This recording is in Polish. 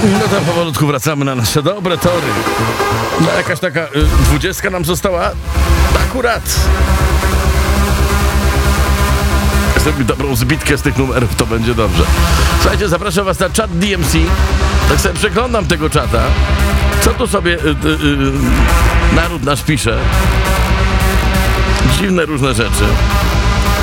No to powolutku wracamy na nasze dobre tory. No jakaś taka 20 nam została akurat. Jak zrobię dobrą zbitkę z tych numerów, to będzie dobrze. Słuchajcie, zapraszam was na czat DMC. Tak sobie przeglądam tego czata. Co tu sobie naród nasz pisze? Dziwne różne rzeczy.